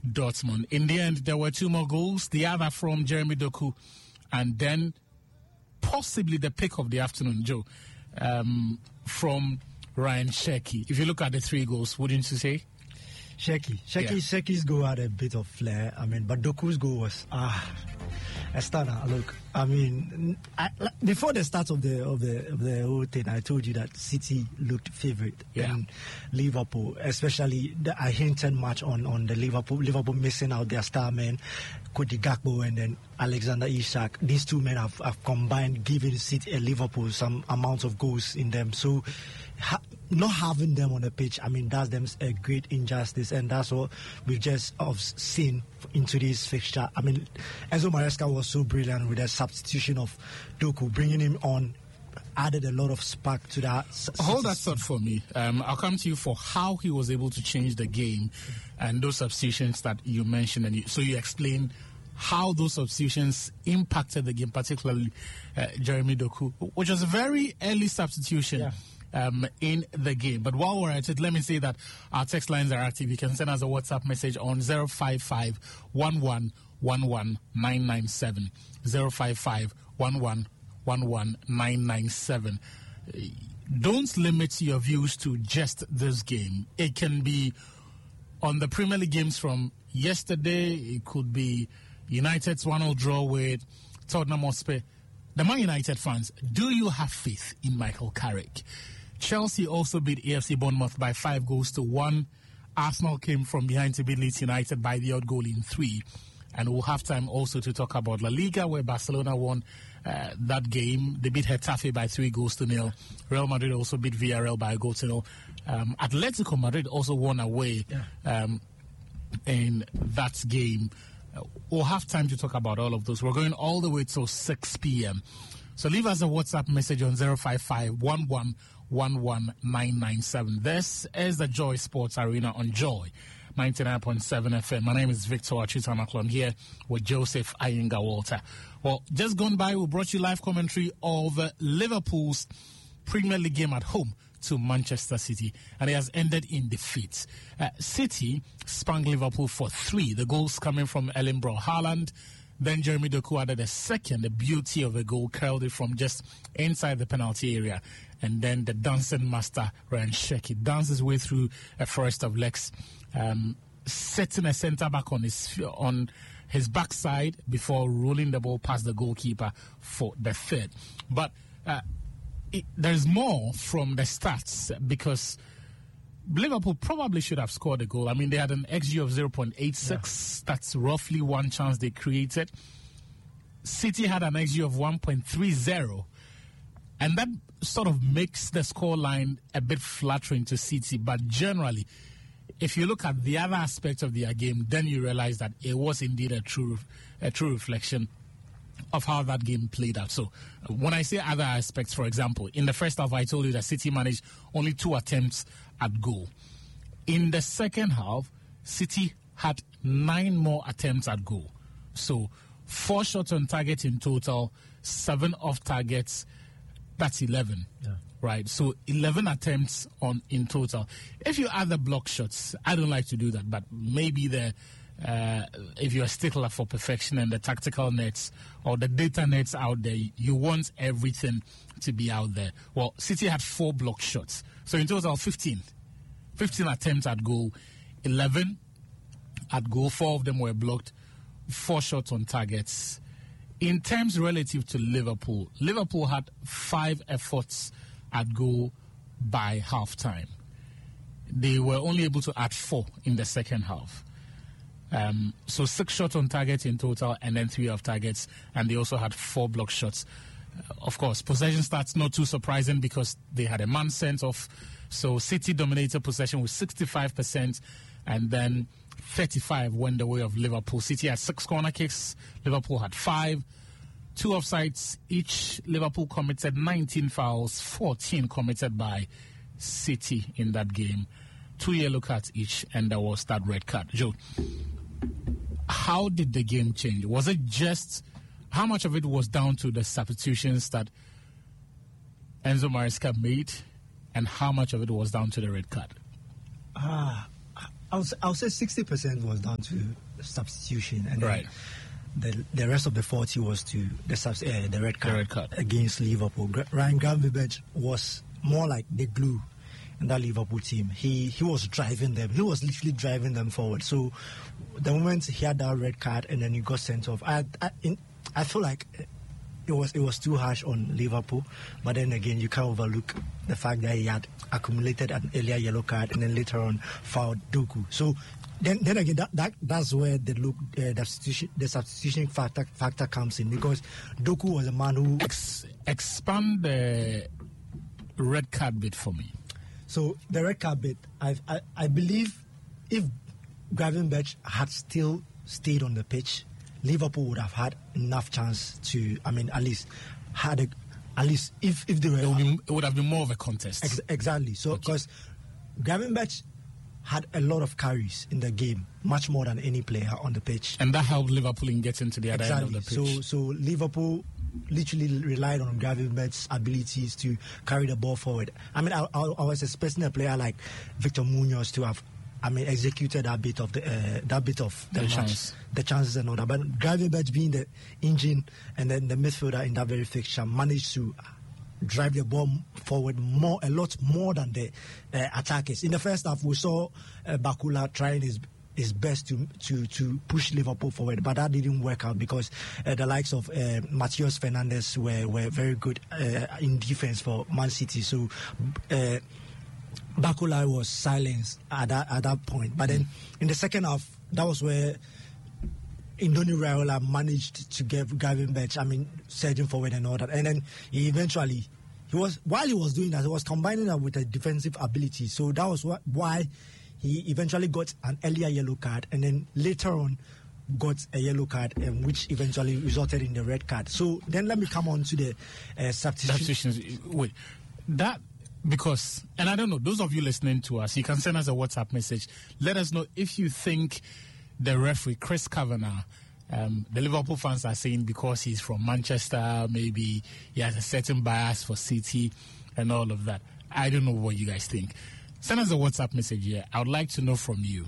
Dortmund. In the end, there were 2 more goals, the other from Jeremy Doku, and then possibly the pick of the afternoon, Joe, from Ryan Cherki. If you look at the 3 goals, wouldn't you say? Cherki's goal had a bit of flair. I mean, but Doku's goal was a stunner. Look, I mean, before the start of the whole thing, I told you that City looked favourite in Liverpool, especially I hinted much on the Liverpool missing out their star men, Cody Gakpo and then Alexander Isak. These 2 men have combined, giving City and Liverpool some amount of goals in them. So not having them on the pitch, I mean, does them a great injustice, and that's what we just have seen into this fixture. I mean, Enzo Maresca was so brilliant with the substitution of Doku, bringing him on, added a lot of spark to that. Hold that thought for me. I'll come to you for how he was able to change the game and those substitutions that you mentioned. And so you explained how those substitutions impacted the game, particularly Jeremy Doku, which was a very early substitution. Yeah. In the game. But while we're at it, let me say that our text lines are active. You can send us a WhatsApp message on 055 11 11 997. 055 11 11 997. Don't limit your views to just this game. It can be on the Premier League games from yesterday. It could be United's 1-0 draw with Tottenham Hotspur. The Man United fans, do you have faith in Michael Carrick? Chelsea also beat AFC Bournemouth by 5-1. Arsenal came from behind to beat Leeds United by the odd goal in 3. And we'll have time also to talk about La Liga, where Barcelona won that game. They beat Getafe by 3-0. Real Madrid also beat Villarreal by 1-0. Atletico Madrid also won away in that game. We'll have time to talk about all of those. We're going all the way till 6 p.m. So leave us a WhatsApp message on 055 11 11 997. This is the Joy Sports Arena on Joy 99.7 FM. My name is Victor Achutanaklon, here with Joseph Ayinga Walter. Well, just gone by, we brought you live commentary of Liverpool's Premier League game at home to Manchester City, and it has ended in defeat. City spanked Liverpool for 3. The goals coming from Erling Braut Haaland. Then Jeremy Doku added a second, the beauty of a goal, curled it from just inside the penalty area. And then the dancing master, Ryan Cherki, danced his way through a forest of legs, setting a centre-back on his backside before rolling the ball past the goalkeeper for the 3rd. But there's more from the stats, because Liverpool probably should have scored a goal. I mean, they had an XG of 0.86. Yeah. That's roughly one chance they created. City had an XG of 1.30. And that sort of makes the scoreline a bit flattering to City. But generally, if you look at the other aspects of their game, then you realize that it was indeed a true reflection of how that game played out. So when I say other aspects, for example, in the first half, I told you that City managed only 2 attempts at goal. In the second half, City had 9 more attempts at goal. So 4 shots on target in total, 7 off targets. That's 11. Yeah. Right? So 11 attempts in total. If you add the block shots, I don't like to do that, but maybe if you're a stickler for perfection and the tactical nets or the data nets out there, you want everything to be out there. Well, City had 4 block shots. So in total, 15 attempts at goal, 11 at goal. 4 of them were blocked, 4 shots on targets. In terms relative to Liverpool, Liverpool had 5 efforts at goal by halftime. They were only able to add 4 in the second half. So 6 shots on target in total, and then 3 off targets, and they also had 4 block shots. Of course, possession stats not too surprising because they had a man sent off. So City dominated possession with 65%, and then 35 went the way of Liverpool. City had 6 corner kicks, Liverpool had 5. 2 offsides each. Liverpool committed 19 fouls, 14 committed by City in that game. 2 yellow cards each, and there was that red card. Joe, how did the game change? Was it just, how much of it was down to the substitutions that Enzo Maresca made, and how much of it was down to the red card? I'll say 60% was down to substitution, and right. The rest of the 40 was to the red card against Liverpool. Ryan Gravenberch was more like the glue in that Liverpool team. He was driving them. He was literally driving them forward. So the moment he had that red card and then he got sent off, I feel like it was too harsh on Liverpool. But then again, you can't overlook the fact that he had accumulated an earlier yellow card and then later on fouled Doku. So then again, that's where the substitution factor comes in, because Doku was a man who expand the red card bit for me. So the red card bit, I believe if Gravenberch had still stayed on the pitch, Liverpool would have had enough chance to, at least if they were, it would have been more of a contest. Exactly. So because Gravenberch had a lot of carries in the game, much more than any player on the pitch, and that helped Liverpool in getting to the other end of the pitch. So Liverpool literally relied on Gravenberch's abilities to carry the ball forward. I was expecting a player like Victor Munoz to have, executed that bit of the match, the chances and all that. But Gravenberch, being the engine and then the midfielder in that very fixture, managed to drive the ball forward a lot more than the attackers. In the first half, we saw Bakula trying his best to push Liverpool forward, but that didn't work out because the likes of Matheus Fernandes were very good in defense for Man City. So Bakula was silenced at that point. But then in the second half, that was where Indoni Raiola managed to get Gravenberch, surging forward and all that. And then while he was doing that, he was combining that with a defensive ability. So that was why he eventually got an earlier yellow card, and then later on got a yellow card, which eventually resulted in the red card. So then let me come on to the substitutions. Wait, that... Because, and I don't know, those of you listening to us, you can send us a WhatsApp message. Let us know if you think the referee, Chris Kavanagh, the Liverpool fans are saying because he's from Manchester, maybe he has a certain bias for City and all of that. I don't know what you guys think. Send us a WhatsApp message here. I would like to know from you,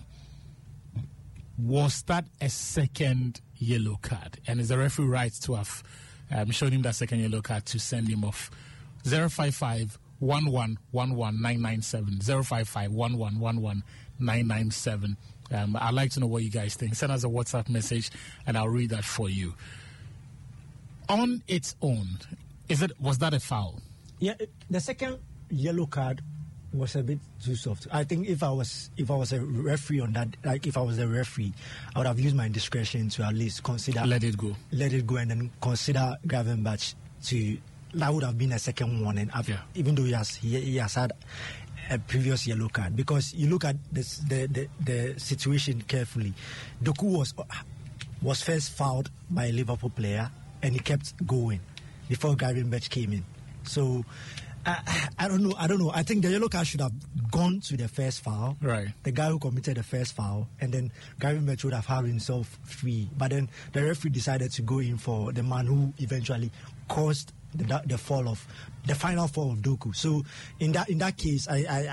was that a second yellow card? And is the referee right to have shown him that second yellow card to send him off? 055 1111997 055 1111997. I'd like to know what you guys think. Send us a WhatsApp message and I'll read that for you. On its own, was that a foul? Yeah, the second yellow card was a bit too soft. I think if I was a referee on that, like if I was a referee, I would have used my discretion to at least consider let it go, and then consider Gravenberch to. That would have been a second warning, even though he has had a previous yellow card. Because you look at this, the situation carefully. Doku was first fouled by a Liverpool player, and he kept going before Gravenberch came in. So I don't know. I think the yellow card should have gone to the first foul, right? The guy who committed the first foul, and then Gravenberch would have had himself free. But then the referee decided to go in for the man who eventually caused the final fall of Doku. So in that case,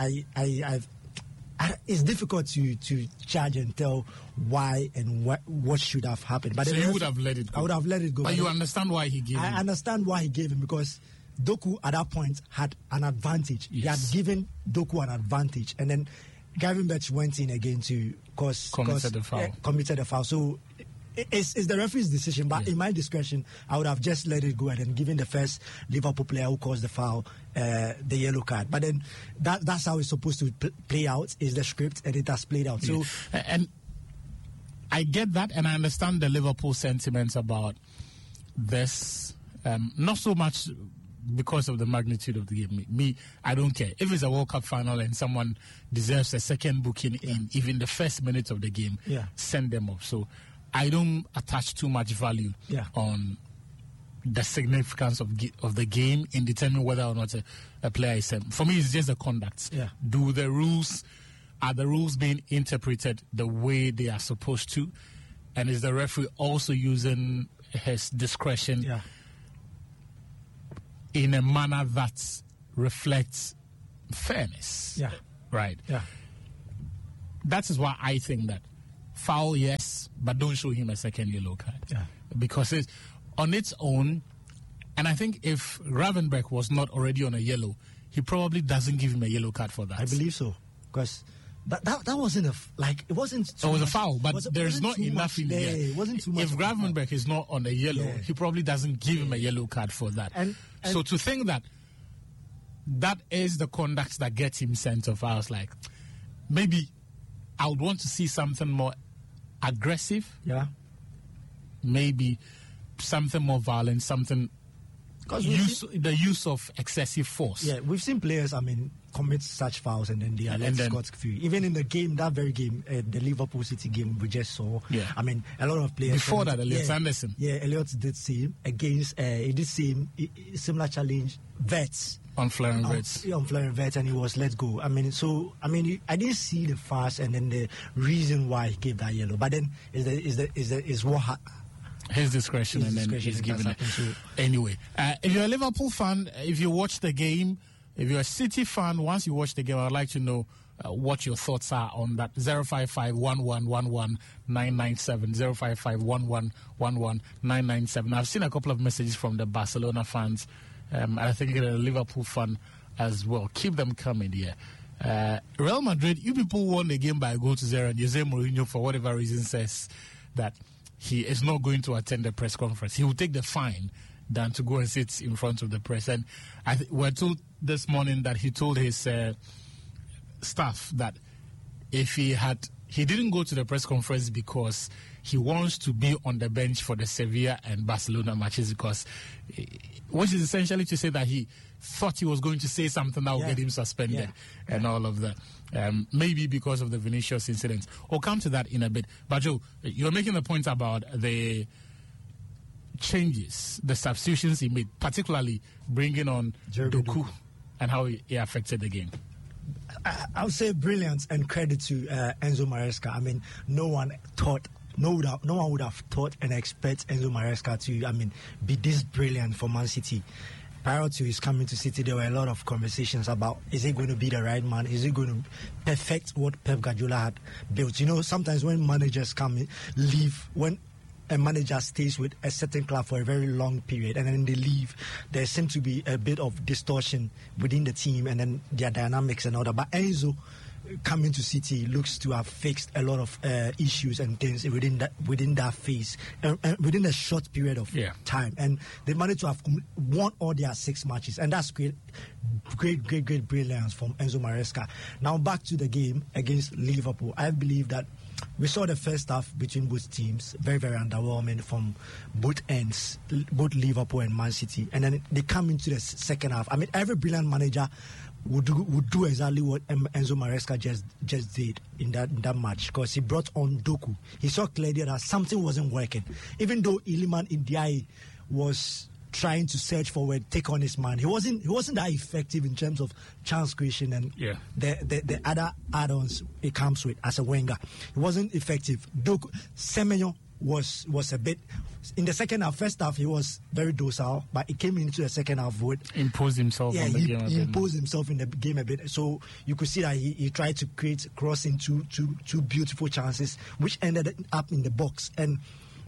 it's difficult to judge and tell why and what should have happened. But so you would have let it go. I would have let it go. But you understand why he gave him. I understand why he gave him, because Doku at that point had an advantage. Yes. He had given Doku an advantage, and then Gravenberch went in again to committed the foul. So it's the referee's decision, but in my discretion, I would have just let it go and then given the first Liverpool player who caused the foul the yellow card. But then that's how it's supposed to play out, is the script, and it has played out. So, and I get that, and I understand the Liverpool sentiments about this, not so much because of the magnitude of the game. Me, I don't care. If it's a World Cup final and someone deserves a second booking in even the first minute of the game, send them off. So I don't attach too much value on the significance of the game in determining whether or not a player is sent. For me, it's just the conduct. Yeah. Are the rules being interpreted the way they are supposed to? And is the referee also using his discretion in a manner that reflects fairness? Yeah. Right. Yeah. that is why I think that foul, yes, but don't show him a second yellow card. Yeah. Because it's on its own, and I think if Gravenberch was not already on a yellow, he probably doesn't give him a yellow card for that. I believe so, because that wasn't it wasn't. It was a foul, but there's not enough in there. It wasn't too much. If Gravenberch is not on a yellow, he probably doesn't give him a yellow card for that. And so to think that is the conduct that gets him sent off, I was like, maybe I would want to see something more aggressive. Yeah. Maybe something more violent, something. The use of excessive force. Yeah, we've seen players, commit such fouls and then they are let scot-free. Even in the game, that very game, the Liverpool City game we just saw. Yeah. A lot of players. Before that, Elliot Anderson. Yeah, Elliot did same against. He did same similar challenge. Vets. On Florian Wirtz. On Florian Wirtz, and he was let go. I didn't see the fast and then the reason why he gave that yellow. But then is what. His discretion, and then he's given it. Anyway, if you're a Liverpool fan, if you watch the game, if you're a City fan, once you watch the game, I'd like to know what your thoughts are on that. 055-1111-997, 055-1111-997. I've seen a couple of messages from the Barcelona fans, and I think you're a Liverpool fan as well. Keep them coming here. Real Madrid, you people won the game by a goal to 0, and Jose Mourinho, for whatever reason, says that he is not going to attend the press conference. He will take the fine than to go and sit in front of the press. And we're told this morning that he told his staff that if he didn't go to the press conference because he wants to be on the bench for the Sevilla and Barcelona matches, because which is essentially to say that he thought he was going to say something that would get him suspended and all of that. Maybe because of the Vinicius incident. We'll come to that in a bit. But Joe, you're making the point about the changes, the substitutions he made, particularly bringing on Doku and how he affected the game. I would say brilliance and credit to Enzo Maresca. No one would have thought and expect Enzo Maresca to, be this brilliant for Man City. Prior to his coming to City, there were a lot of conversations about, is he going to be the right man? Is he going to perfect what Pep Guardiola had built? Sometimes when managers leave, when a manager stays with a certain club for a very long period and then they leave, there seems to be a bit of distortion within the team and then their dynamics and all that. But Enzo coming to City looks to have fixed a lot of issues and things within that phase, within a short period of time, and they managed to have won all their 6 matches, and that's great brilliance from Enzo Maresca. Now back to the game against Liverpool. I believe that we saw the first half between both teams very, very underwhelming from both ends, both Liverpool and Man City, and then they come into the second half. Every brilliant manager would do exactly what Enzo Maresca just did in that match, because he brought on Doku. He saw clearly that something wasn't working. Even though Iliman Ndiaye was trying to search forward, take on his man, he wasn't that effective in terms of chance creation and the other add-ons it comes with as a winger. He wasn't effective. Doku, Semenyo was a bit in the second half. First half he was very docile, but he came into the second half with imposed himself on the game. He imposed himself in the game a bit. So you could see that he tried to create crossing two beautiful chances, which ended up in the box, and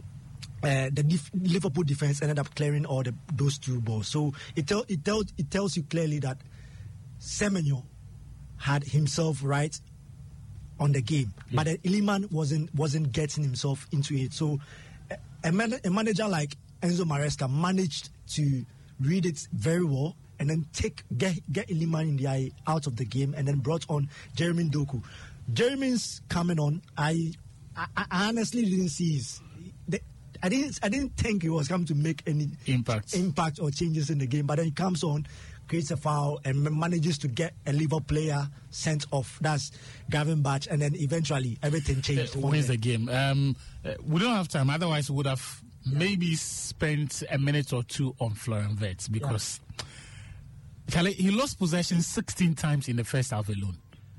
the Liverpool defense ended up clearing all those 2 balls. So it tells you clearly that Semenyo had himself right on the game, but Iliman wasn't getting himself into it. So a manager like Enzo Maresca managed to read it very well and then get Iliman Ndiaye out of the game, and then brought on Jeremy Doku. Jeremy's coming on, I honestly didn't see I didn't think he was coming to make any impact or changes in the game, but then he comes on, creates a foul, and manages to get a Liverpool player sent off. That's Gravenberch, and then eventually everything changed. Wins the game. We don't have time, otherwise we would have maybe spent a minute or 2 on Florian Wirtz, because he lost possession 16 times in the first half alone.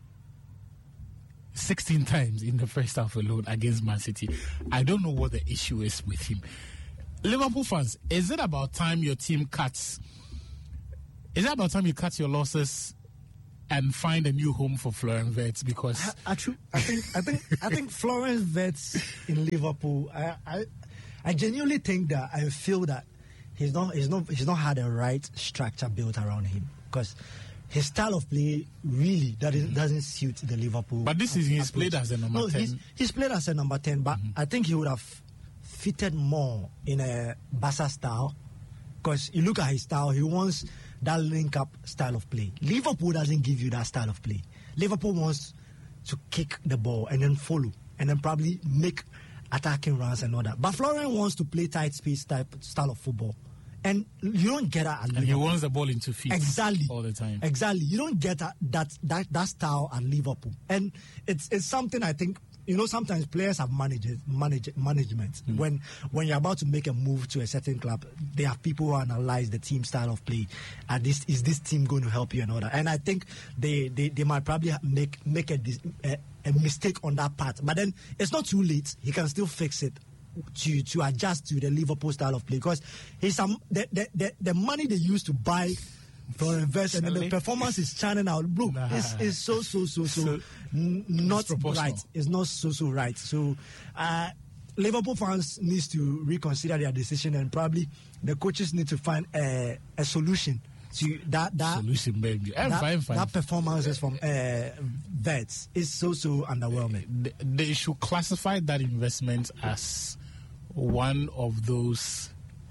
16 times in the first half alone against Man City. I don't know what the issue is with him. Liverpool fans, is it about time your team cuts? Is it about time you cut your losses and find a new home for Florian Wirtz? Because I think Florian Wirtz in Liverpool. I genuinely think that I feel that he's not had the right structure built around him, because his style of play really doesn't suit the Liverpool. But this season he's played as a number 10. He's played as a number 10, but I think he would have fitted more in a Barca style, because you look at his style, he wants that link-up style of play. Liverpool doesn't give you that style of play. Liverpool wants to kick the ball and then follow, and then probably make attacking runs and all that. But Florian wants to play tight space type style of football. And you don't get that at Liverpool. And he wants the ball into feet all the time. Exactly. You don't get that style at Liverpool. And it's something I think, sometimes players have management. When you're about to make a move to a certain club, they have people who analyze the team style of play. Is this team going to help you and all that? And I think they might probably make a mistake on that part. But then it's not too late. He can still fix it to adjust to the Liverpool style of play, because the money they used to buy for invest and the performance is churning out. Bro, it's so not right. It's not so right. So Liverpool fans needs to reconsider their decision, and probably the coaches need to find a solution to that solution, baby. That performances from Wirtz is so underwhelming. They should classify that investment as one of those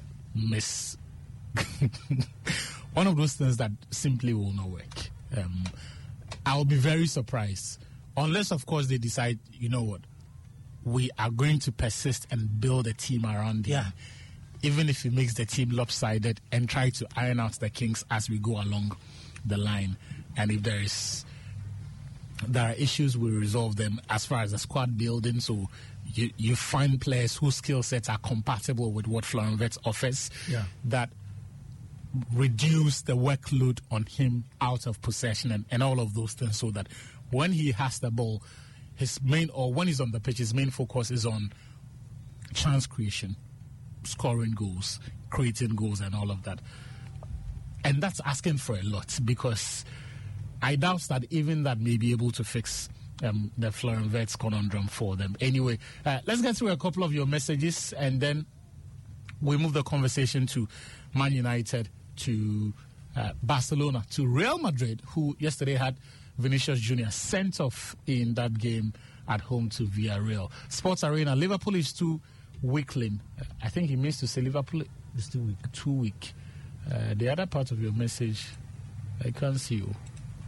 one of those things that simply will not work. I'll be very surprised, unless of course they decide, you know what, we are going to persist and build a team around him. Yeah. Even if it makes the team lopsided, and try to iron out the kinks as we go along the line. And if there are issues, we resolve them as far as the squad building. So you find players whose skill sets are compatible with what Florian Wirtz offers, that reduce the workload on him out of possession and all of those things, so that when he has the ball, when he's on the pitch, his main focus is on chance creation, scoring goals, creating goals, and all of that. And that's asking for a lot, because I doubt that even that may be able to fix the Florian Wirtz conundrum for them. Anyway, let's get through a couple of your messages, and then we move the conversation to Man United, to Barcelona, to Real Madrid, who yesterday had Vinicius Jr. sent off in that game at home to Villarreal. Sports Arena, Liverpool is too weakling. I think he means to say Liverpool is too weak. The other part of your message, I can't see you.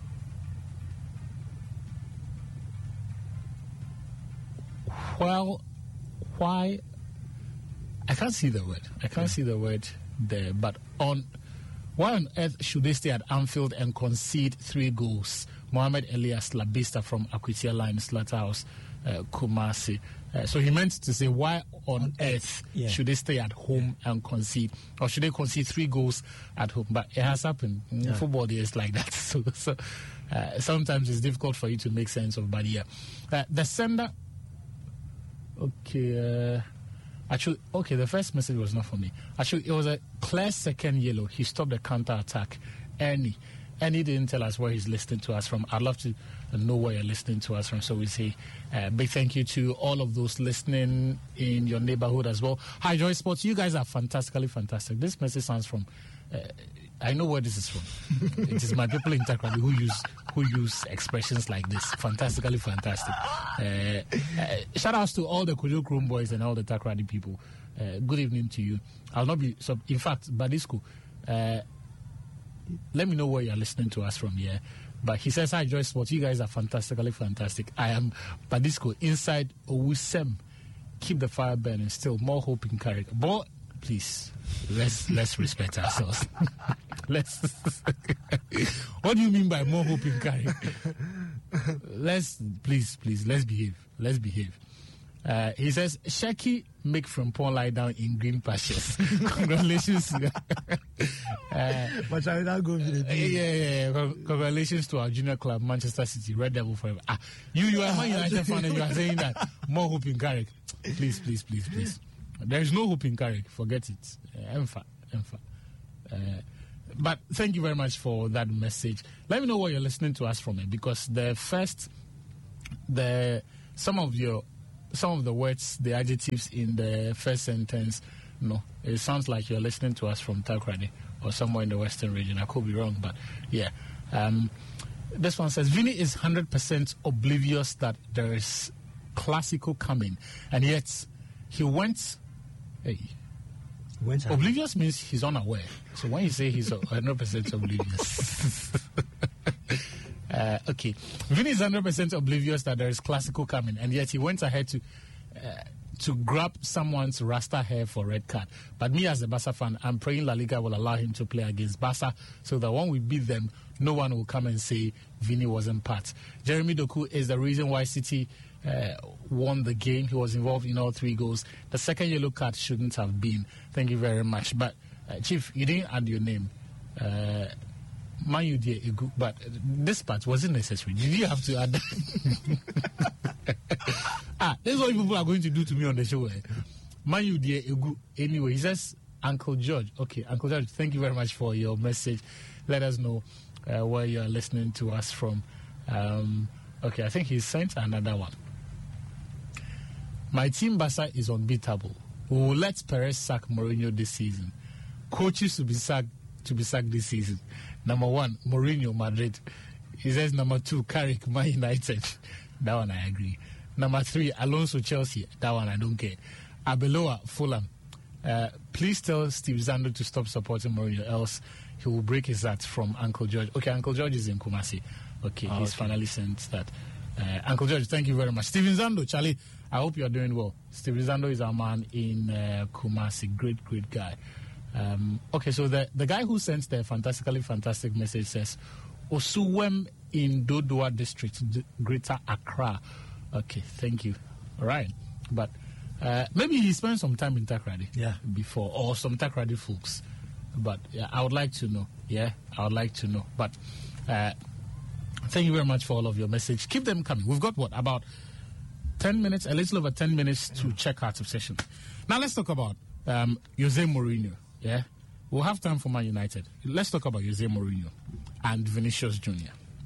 Well, why? I can't see the word. I can't see the word there. But why on earth should they stay at Anfield and concede 3 goals? Mohamed Elias Labista from Akwitia Line, Slaughterhouse, Kumasi. So he meant to say, why on earth should they stay at home and concede? Or should they concede 3 goals at home? But it has happened. Football is like that. So sometimes it's difficult for you to make sense of. But the sender... Okay, the first message was not for me. Actually, it was a clear second yellow. He stopped the counter-attack. Ernie didn't tell us where he's listening to us from. I'd love to know where you're listening to us from. So we say big thank you to all of those listening in your neighborhood as well. Hi, Joy Sports. You guys are fantastically fantastic. This message sounds from... I know where this is from. It is my people in Takrady who use expressions like this. Fantastically fantastic. Shout outs to all the Kojo Chrome boys and all the Takrady people. Good evening to you. I'll not be... in fact, Badisco, let me know where you're listening to us from here. But he says, hi, Joy Sports. You guys are fantastically fantastic. I am Badisco inside Owusem. Keep the fire burning. Still more hope in Carrick. But please, let's respect ourselves. What do you mean by more hope in Carrick? Please, let's behave. He says, Shaki make from Paul lie down in green pastures. Congratulations. But I now go to the Congratulations to our junior club, Manchester City, Red Devil forever. You are Man United fan and you are saying that more hope in Carrick. Please. There is no hope in Carrick. Forget it. Emfa. But thank you very much for that message. Let me know where you're listening to us from, because some of the words, the adjectives in the first sentence, it sounds like you're listening to us from Takoradi or somewhere in the Western region. I could be wrong, but yeah. This one says, Vinny is 100% oblivious that there is Classico coming, and yet he went. Hey, oblivious means he's unaware. So when you say he's 100% oblivious, okay, Vinny is 100% oblivious that there is Classico coming, and yet he went ahead to grab someone's Rasta hair for red card. But me as a Barca fan, I'm praying La Liga will allow him to play against Barca, so that when we beat them, no one will come and say Vinny wasn't part. Jeremy Doku is the reason why City won the game. He was involved in all 3 goals. The second yellow card shouldn't have been. Thank you very much. But Chief, you didn't add your name. Manu Die Egu, but this part wasn't necessary. Did you have to add that? This is what people are going to do to me on the show. Manu Die Egu. Anyway, he says Uncle George. Okay, Uncle George, thank you very much for your message. Let us know where you are listening to us from. Okay, I think he sent another one. My team Barca is unbeatable. We will let Perez sack Mourinho this season. Coaches to be sacked this season. Number 1, Mourinho, Madrid. He says number 2, Carrick, Man United. That one I agree. Number 3, Alonso, Chelsea. That one I don't care. Abeloa, Fulham. Please tell Steve Zando to stop supporting Mourinho, else he will break his heart, from Uncle George. Okay, Uncle George is in Kumasi. Okay, he's finally sent that. Uncle George, thank you very much. Steven Zando, Charlie, I hope you're doing well. Steven Zando is our man in Kumasi. Great guy. Okay, so the guy who sent the fantastic message says, Osuwem in Dodua District, Greater Accra. Okay, thank you. All right. But maybe he spent some time in Takoradi before, or some Takoradi folks. But yeah, I would like to know. But thank you very much for all of your message. Keep them coming. We've got about 10 minutes, a little over 10 minutes to check out of session. Now let's talk about Jose Mourinho. Yeah, we'll have time for Man United. Let's talk about Jose Mourinho and Vinicius Junior.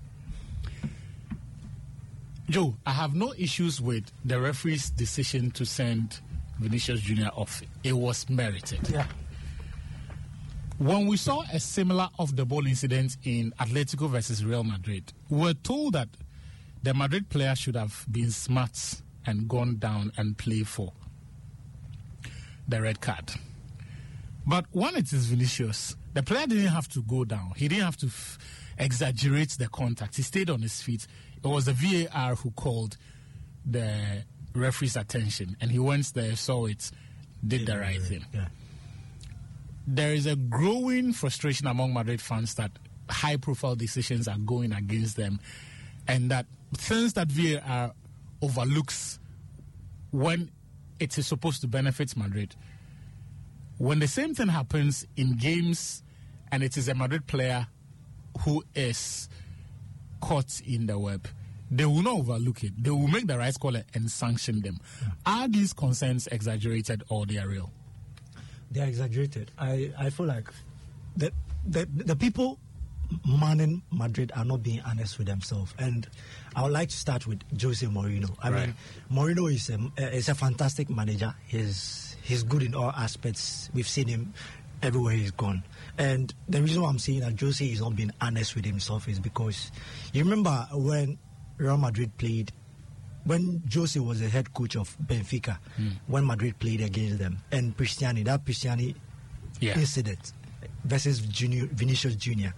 Joe, I have no issues with the referee's decision to send Vinicius Junior off. It was merited. Yeah. When we saw a similar off-the-ball incident in Atletico versus Real Madrid, we were told that the Madrid player should have been smart and gone down and play for the red card. But when it is Vinicius, the player didn't have to go down. He didn't have to exaggerate the contact. He stayed on his feet. It was the VAR who called the referee's attention, and he went there, saw it, did the right thing. Yeah. There is a growing frustration among Madrid fans that high-profile decisions are going against them, and that things that VAR overlooks when it is supposed to benefit Madrid. When the same thing happens in games and it is a Madrid player who is caught in the web, they will not overlook it. They will make the right call and sanction them. Are these concerns exaggerated or they are real? They are exaggerated. I feel like the people manning Madrid are not being honest with themselves. And I would like to start with Jose Mourinho. I mean, Mourinho is a fantastic manager. He's good in all aspects. We've seen him everywhere he's gone. And the reason why I'm saying that Jose is not being honest with himself is because you remember when Real Madrid played, when Jose was the head coach of Benfica, when Madrid played against them, and that Cristiani incident versus Vinicius Junior.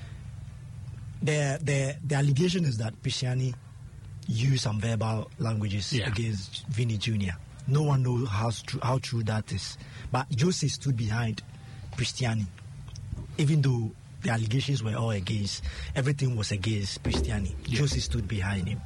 The allegation is that Cristiani used some verbal languages against Vinny Junior. No one knows how true that is. But Jose stood behind Cristiani, even though the allegations were all against, everything was against Cristiani. Jose stood behind him.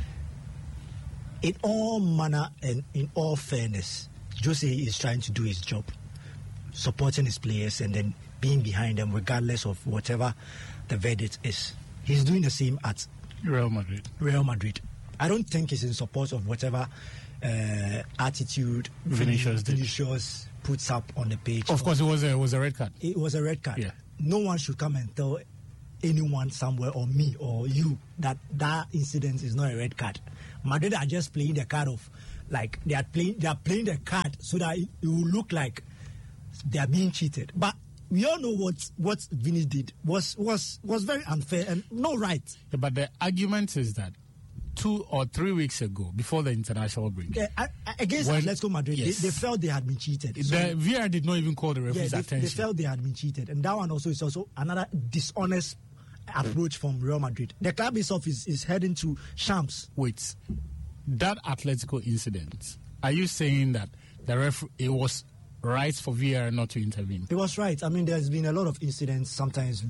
In all manner and in all fairness, Jose is trying to do his job, supporting his players and then being behind them regardless of whatever the verdict is. He's doing the same at Real Madrid. I don't think he's in support of whatever attitude Vinicius puts up on the page. Of course, it was a red card. It was a red card. Yeah. no one should come and tell anyone somewhere or me or you that incident is not a red card. Madrid are just playing the card of like they are playing the card so that it will look like they are being cheated. But we all know what Vinny did was very unfair and not right. Yeah, but the argument is that 2 or 3 weeks ago, before the international break, against Atletico Madrid, yes, they felt they had been cheated. So, the VR did not even call the referee's attention. They felt they had been cheated, and that one is also another dishonest approach from Real Madrid. The club itself is heading to Shams. Wait, that Atletico incident, are you saying that it was right for VR not to intervene? It was right. I mean, there's been a lot of incidents. Sometimes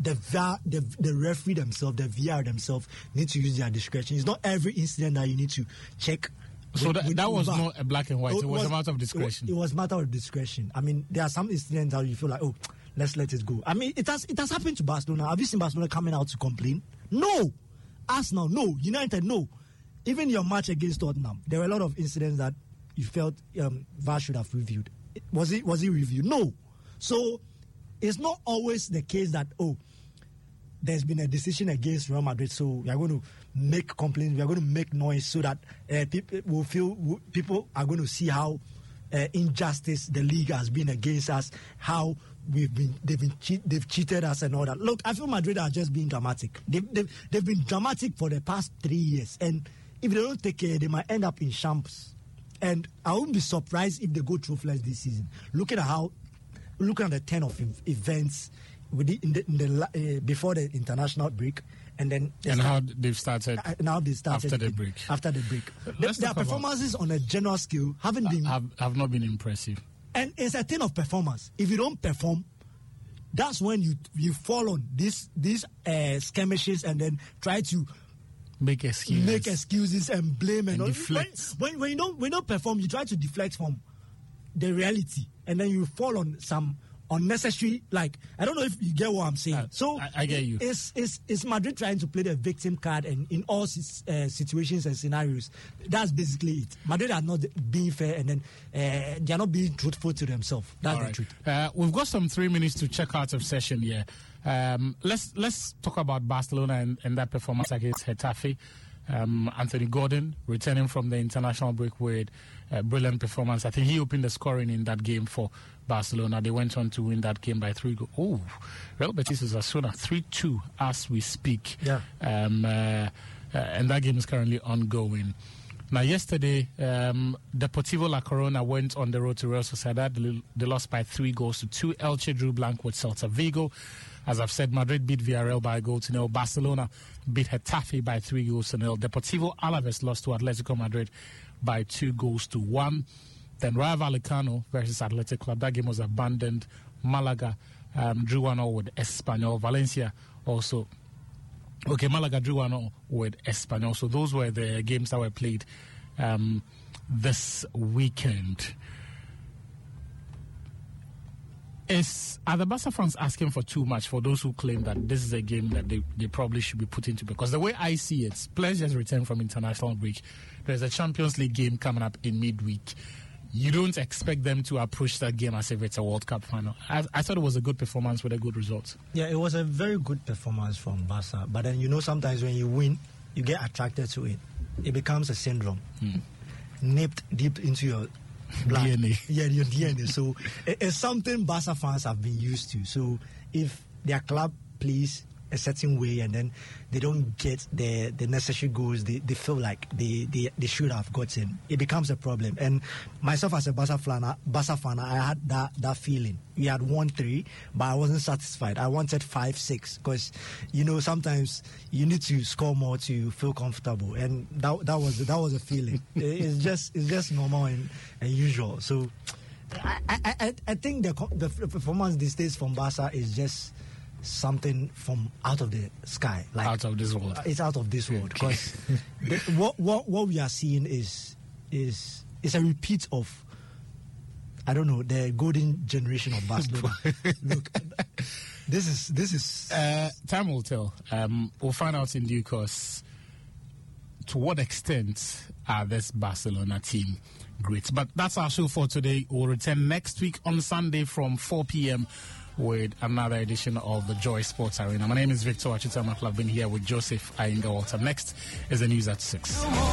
the referee themselves, the VR themselves, need to use their discretion. It's not every incident that you need to check. So that was not a black and white. It was a matter of discretion. It was a matter of discretion. I mean, there are some incidents that you feel like, oh, let's let it go. I mean, it has happened to Barcelona. Have you seen Barcelona coming out to complain? No. Arsenal, no. United, no. Even your match against Tottenham, there were a lot of incidents that you felt VAR should have reviewed. Was it reviewed? No. So it's not always the case that, oh, there's been a decision against Real Madrid, so we are going to make complaints, we are going to make noise so that people are going to see how injustice the league has been against us, how they've cheated us and all that. Look, I feel Madrid are just being dramatic. They've been dramatic for the past 3 years, and if they don't take care, they might end up in Champs. And I wouldn't be surprised if they go trophless this season. Looking at the 10 of events before the international break, and then how they've started. Now they started after the break. After the break, their performances on a general scale have not been impressive. And it's a thing of performance. If you don't perform, that's when you fall on these skirmishes and then try to make excuses and blame and all. Deflect. When you don't perform, you try to deflect from the reality, and then you fall on some unnecessary, like, I don't know if you get what I'm saying. So I get you. It's Madrid trying to play the victim card, and in all situations and scenarios, that's basically it. Madrid are not being fair, and then they are not being truthful to themselves. That's the truth. We've got some 3 minutes to check out of session here. Let's talk about Barcelona and that performance against Getafe. Anthony Gordon returning from the international break with a brilliant performance. I think he opened the scoring in that game for Barcelona. They went on to win that game by 3 goals. Oh, Real Betis Osasuna 3-2 as we speak. Yeah. And that game is currently ongoing. Now, yesterday, Deportivo La Corona went on the road to Real Sociedad. They lost by 3-2. Elche drew blank with Celta Vigo. As I've said, Madrid beat Villarreal by 1-0. Barcelona beat Getafe by 3-0. Deportivo Alaves lost to Atletico Madrid by 2-1. Then Rayo Vallecano versus Athletic Club. That game was abandoned. Malaga drew 1-0 with Espanyol. Valencia also. Okay, Malaga drew 1-0 with Espanyol. So those were the games that were played this weekend. Are the Barca fans asking for too much for those who claim that this is a game that they probably should be put into? Because the way I see it, players just returned from international break. There's a Champions League game coming up in midweek. You don't expect them to approach that game as if it's a World Cup final. I thought it was a good performance with a good result. Yeah, it was a very good performance from Barca. But then, sometimes when you win, you get attracted to it. It becomes a syndrome. Nipped deep into your blood. DNA. Yeah, your DNA. So it's something Barca fans have been used to. So if their club plays a certain way and then they don't get the necessary goals they feel like they should have gotten, it becomes a problem. And myself as a Barca fan, I had that feeling. We had won 3, but I wasn't satisfied. I wanted 5-6 because sometimes you need to score more to feel comfortable, and that was a feeling. It's just normal and usual. So I think the performance these days from Barca is just something from out of the sky, like out of this world. It's out of this world because what we are seeing is a repeat of, I don't know, the golden generation of Barcelona. Look, this is time will tell. We'll find out in due course to what extent are this Barcelona team great. But that's our show for today. We'll return next week on Sunday from 4 p.m. with another edition of the Joy Sports Arena. My name is Victor Achitama. I've been here with Joseph Ainga Walter. Next is the news at 6.